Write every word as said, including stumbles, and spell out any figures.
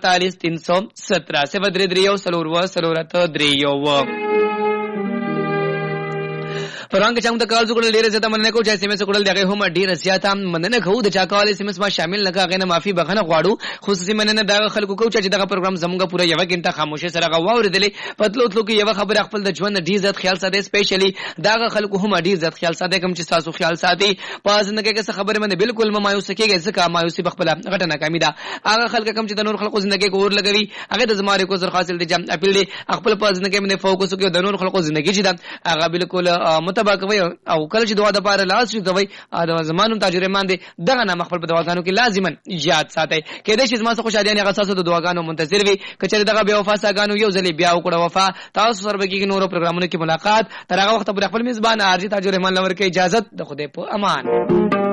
अड़तालीस तीन सौ सत्रह صفر درې درې یو څلور اووه څلور اته درې یو. پرانګه چې موږ د کال زګړل ډیره زیاته مننه کوو چې سیمه سګړل دغه هم ډیره زیاته مننه کوو د چا کال سیمه ما شامل نه کاغه نه معافي بغنه غواړو. خصوصي مننه دا خلکو کوو چې دغه پروګرام زموږه پوره یو غنټه خاموشه سره غواړو پتلو تلو کې یو خبر خپل د ژوند ډیر زیات خیال ساته سپیشلی داغه خلکو هم ډیر زیات خیال ساته کوم چې تاسو خیال ساتي پاز نه کې څه خبره منه بالکل مایوس کېږي ځکه مایوسی بخپل غټه ناکامي ده. هغه خلک کوم چې د نور خلکو ژوندۍ کو اور لګوي هغه د زماره کو سر حاصل دي جام اپیل دي خپل پاز نه کې منه فوکس کوي د نور خلکو ژوندۍ چې ده هغه بالکل متابعه کوي او کله چې دوا د پاره لاس شي دوی د زمانو تاجر مان دي دغه نه مخبل په دواګانو کې لازما یاد ساتي کله چې زما څخه شادیان هغه اساس د دواګانو منتظر وي کچره دغه بیا وفا ساګانو یو ځلې بیا وکړه وفا تاسو سره به کې نورو پروګرامونو کې ملاقات تر هغه وخت پر خپل میزبان ارجی تاجر رحمان لور کې اجازه د خوده په امان.